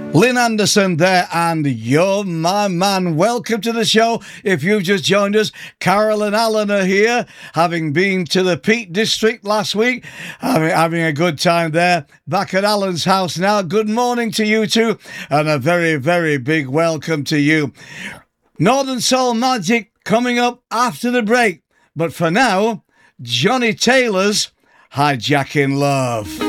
Lynn Anderson there, and You're My Man. Welcome to the show. If you've just joined us, Carol and Alan are here, having been to the Peak District last week, having a good time there. Back at Alan's house now. Good morning to you two, and a very, very big welcome to you. Northern Soul Magic coming up after the break. But for now, Johnny Taylor's Hijacking Love.